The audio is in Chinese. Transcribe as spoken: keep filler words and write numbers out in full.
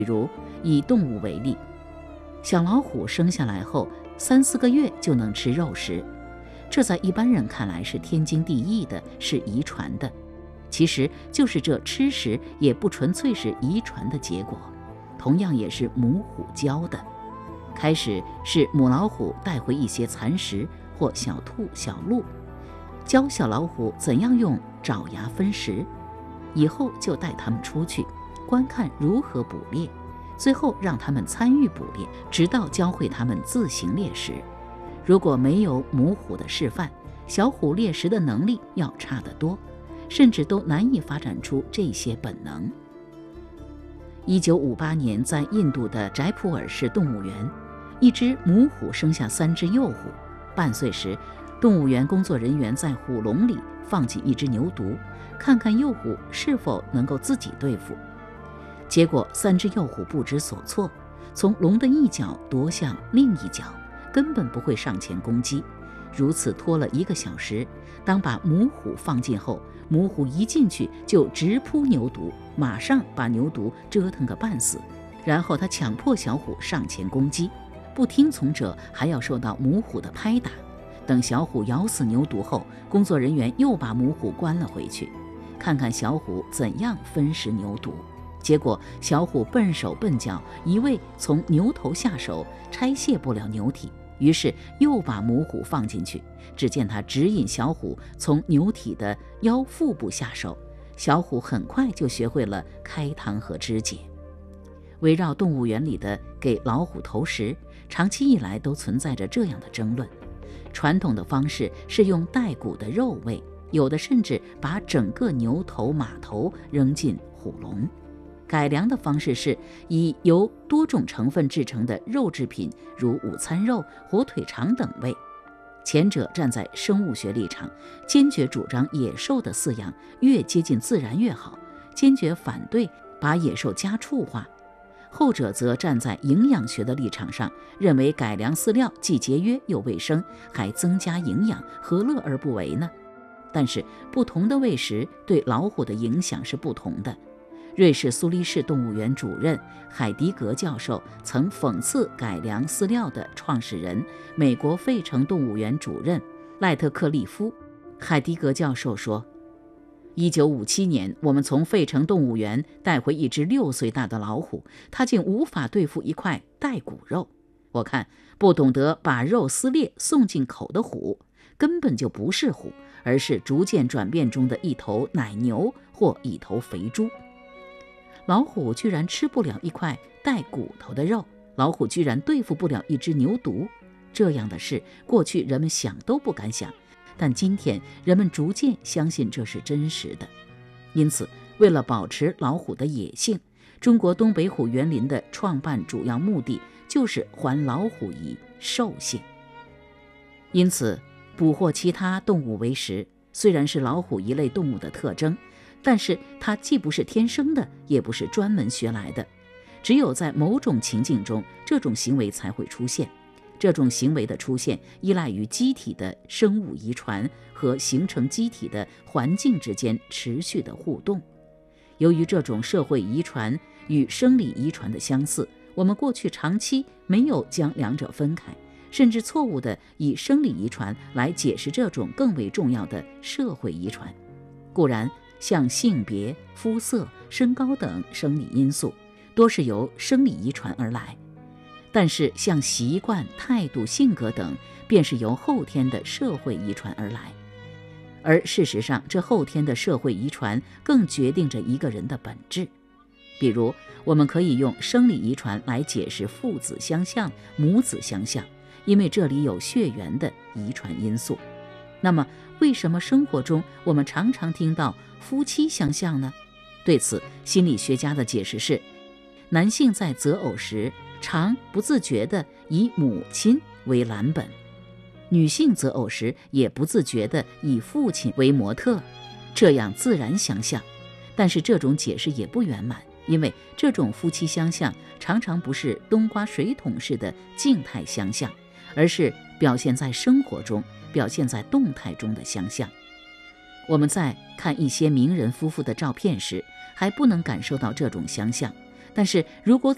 比如以动物为例，小老虎生下来后三四个月就能吃肉食，这在一般人看来是天经地义的，是遗传的。其实就是这吃食也不纯粹是遗传的结果，同样也是母虎教的。开始是母老虎带回一些蚕食或小兔、小鹿，教小老虎怎样用爪牙分食，以后就带它们出去观看如何捕猎，最后让它们参与捕猎，直到教会它们自行猎食。如果没有母虎的示范，小虎猎食的能力要差得多，甚至都难以发展出这些本能。一九五八年，在印度的斋普尔市动物园，一只母虎生下三只幼虎。半岁时，动物园工作人员在虎笼里放进一只牛犊，看看幼虎是否能够自己对付。结果三只幼虎不知所措，从笼的一角夺向另一角，根本不会上前攻击。如此拖了一个小时，当把母虎放进后，母虎一进去就直扑牛犊，马上把牛犊折腾个半死。然后他强迫小虎上前攻击，不听从者还要受到母虎的拍打。等小虎咬死牛犊后，工作人员又把母虎关了回去，看看小虎怎样分食牛犊。结果小虎笨手笨脚，一味从牛头下手，拆卸不了牛体，于是又把母虎放进去。只见他指引小虎从牛体的腰腹部下手，小虎很快就学会了开膛和肢解。围绕动物园里的给老虎投食，长期以来都存在着这样的争论。传统的方式是用带骨的肉喂，有的甚至把整个牛头、马头扔进虎笼。改良的方式是以由多种成分制成的肉制品，如午餐肉、火腿肠等喂。前者站在生物学立场，坚决主张野兽的饲养越接近自然越好，坚决反对把野兽家畜化。后者则站在营养学的立场上，认为改良饲料既节约又卫生，还增加营养，何乐而不为呢？但是不同的喂食对老虎的影响是不同的。瑞士苏黎世动物园主任海迪格教授曾讽刺改良饲料的创始人，美国费城动物园主任赖特克利夫。海迪格教授说，一九五七年，我们从费城动物园带回一只六岁大的老虎，它竟无法对付一块带骨肉。我看不懂得把肉撕裂送进口的虎，根本就不是虎，而是逐渐转变中的一头奶牛或一头肥猪。老虎居然吃不了一块带骨头的肉，老虎居然对付不了一只牛犊，这样的事过去人们想都不敢想，但今天人们逐渐相信这是真实的。因此，为了保持老虎的野性，中国东北虎园林的创办主要目的就是还老虎以兽性。因此，捕获其他动物为食，虽然是老虎一类动物的特征，但是它既不是天生的，也不是专门学来的。只有在某种情境中，这种行为才会出现。这种行为的出现依赖于机体的生物遗传和形成机体的环境之间持续的互动。由于这种社会遗传与生理遗传的相似，我们过去长期没有将两者分开，甚至错误地以生理遗传来解释这种更为重要的社会遗传。固然，像性别、肤色、身高等生理因素多是由生理遗传而来，但是像习惯、态度、性格等便是由后天的社会遗传而来。而事实上，这后天的社会遗传更决定着一个人的本质。比如，我们可以用生理遗传来解释父子相像、母子相像，因为这里有血缘的遗传因素。那么，为什么生活中我们常常听到夫妻相像呢？对此，心理学家的解释是，男性在择偶时常不自觉地以母亲为蓝本，女性择偶时也不自觉地以父亲为模特，这样自然相像。但是这种解释也不圆满，因为这种夫妻相像常常不是冬瓜水桶式的静态相像，而是表现在生活中、表现在动态中的相像。我们在看一些名人夫妇的照片时，还不能感受到这种相像，但是如果